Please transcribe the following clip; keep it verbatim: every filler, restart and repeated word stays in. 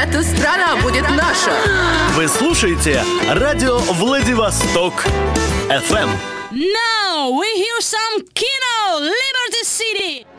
Эта страна будет наша. Вы слушаете радио Владивосток эф эм. Now we hear some Kino, Liberty City.